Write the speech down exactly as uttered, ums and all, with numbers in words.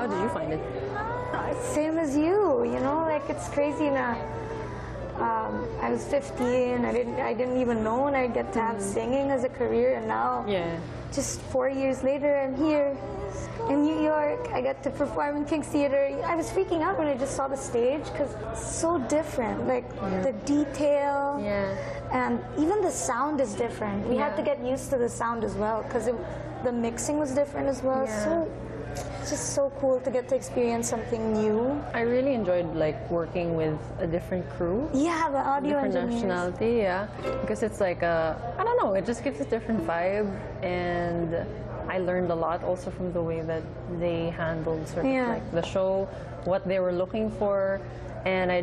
How did you find it? Same as you, you know, like it's crazy now. Um, I was fifteen. I didn't. I didn't even know when I'd get to have singing as a career, and now, Yeah. just four years later, I'm here in New York. I got to perform in King's Theater. I was freaking out when I just saw the stage because it's so different. Like Yeah. the detail, Yeah. and even the sound is different. We had Yeah. to get used to the sound as well because the mixing was different as well. Yeah. So it's just so cool to get to experience something new. I really enjoyed like working with a different crew. Yeah, the audio Different engineers. nationality, yeah. Because it's like a, I don't know, it just gives a different vibe, and I learned a lot also from the way that they handled sort Yeah. of like the show, what they were looking for, and I